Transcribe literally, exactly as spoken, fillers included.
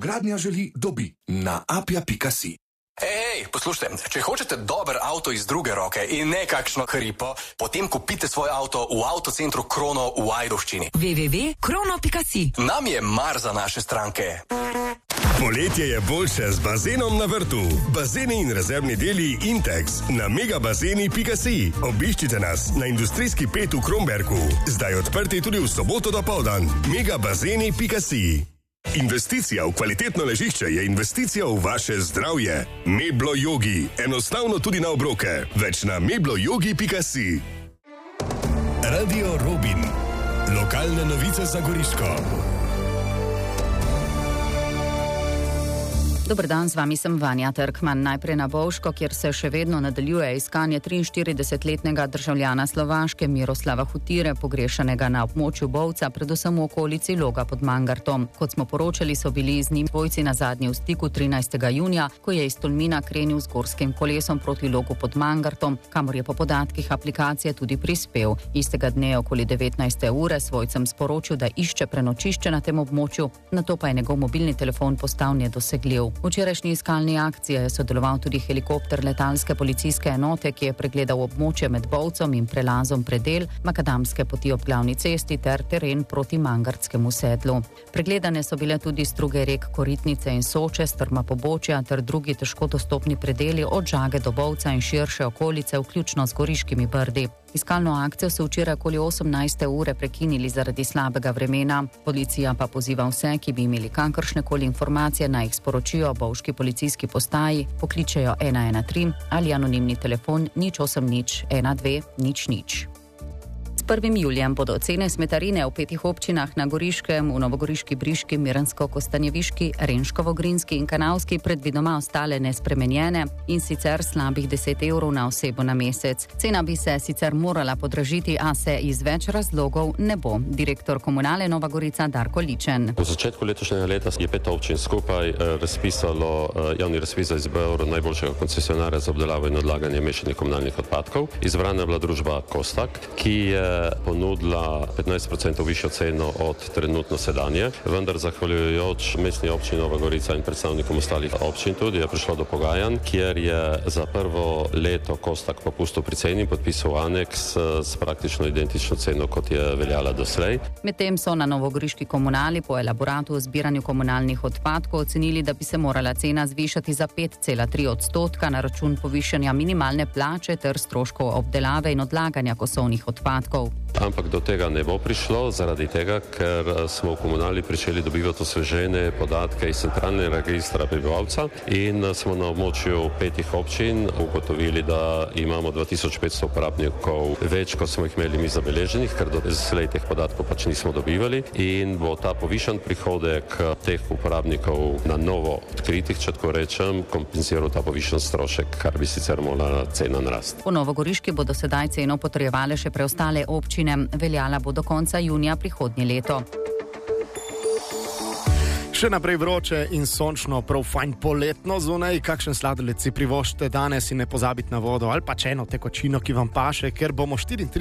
Novogradnja želi, dobi na apja pika si. Ej, poslušajte, če hočete dober avto iz druge roke in ne kakšno hripo, potem kupite svoj avto v avtocentru Krono v Ajdovščini. w w w pika krono pika si. Nam je mar za naše stranke. Poletje je boljše z bazenom na vrtu. Bazeni in rezervni deli Intex na megabazeni pika si. Obiščite nas na industrijski pet v Kromberku. Zdaj odprti tudi v soboto dopoldan. megabazeni pika si. Investicija v kvalitetno ležišče je investicija v vaše zdravje. Meblo Yogi. Enostavno tudi na obroke. Več na mebloyogi pika si. Radio Robin. Lokalne novice za Goriško. Dober dan, z vami sem Vanja Trkman. Najprej na Bovško, kjer se še vedno nadaljuje iskanje triinštiridesetletnega državljana Slovaške Miroslava Hutire, pogrešanega na območju Bovca, predvsem v okolici Loga pod Mangartom. Kot smo poročali, so bili z njim dvojci na zadnji v stiku trinajstega junija, ko je iz Tolmina krenil z gorskim kolesom proti Logu pod Mangartom, kamor je po podatkih aplikacije tudi prispel. Istega dne okoli devetnajste ure svojcem sporočil, da išče prenočišče na tem območju, nato pa je njegov mobilni telefon postal nedosegljiv. V včerajšnji iskalni akciji je sodeloval tudi helikopter letalske policijske enote, ki je pregledal območje med Bovcom in prelazom Predel, makadamske poti ob glavni cesti ter teren proti Mangartskemu sedlu. Pregledane so bile tudi struge rek Koritnice in Soče, strma pobočja ter drugi težko dostopni predeli od Žage do Bovca in širše okolice, vključno z Goriškimi brdi. Iskalno akcijo so včeraj okoli osemnajste ure prekinili zaradi slabega vremena. Policija pa poziva vse, ki bi imeli kakršnekoli informacije, naj jih sporočijo bovški policijski postaji, pokličejo ena ena tri ali anonimni telefon nič osem nič ena dve nič nič. prvim julijem bodo cene smetarine v petih občinah na Goriškem, v Novogoriški, Briški, Miransko-Kostanjeviški, Renškovo-Grinski in Kanavski predvidoma ostale nespremenjene in sicer slabih deset evrov na osebo na mesec. Cena bi se sicer morala podražiti, a se iz več razlogov ne bo. Direktor Komunale Nova Gorica Darko Ličen. V začetku letošnjega leta je pet občin skupaj razpisalo javni razpis za izbor najboljšega koncesionarja za obdelavo in odlaganje mešanih komunalnih odpadkov. Izbrana je bila družba Kostak, ki je ponudila petnajst procentov višjo ceno od trenutno sedanje, vendar zahvaljujoč mestni občini Nova Gorica in predstavnikom ostalih občin tudi je prišlo do pogajanj, kjer je za prvo leto Kostak popustil pri ceni, podpisal aneks s praktično identično ceno, kot je veljala doslej. Medtem so na novogoriški komunali po elaboratu o zbiranju komunalnih odpadkov ocenili, da bi se morala cena zvišati za pet cela tri odstotka na račun povišanja minimalne plače ter stroškov obdelave in odlaganja kosovnih odpadkov. Ampak do tega ne bo prišlo, zaradi tega, ker smo v komunali pričeli dobivati osvežene podatke iz centralnega registra prebivalca in smo na območju petih občin ugotovili, da imamo dva tisoč petsto uporabnikov več, kot smo jih imeli mi zabeleženih, ker do zdaj teh podatkov pač nismo dobivali in bo ta povišan prihodek teh uporabnikov na novo odkritih, če tako rečem, kompenziral ta povišan strošek, kar bi sicer morala cena narasti. V Novogoriški bodo sedaj ceno potrjevale še preostale občine. Veljala bo do konca junija prihodnje leto. Še naprej vroče in sončno, prav fajn poletno zunaj. Kakšen sladoled si privoščite danes in ne pozabiti na vodo ali pa eno tekočino, ki vam paše, ker bomo štiriintrideset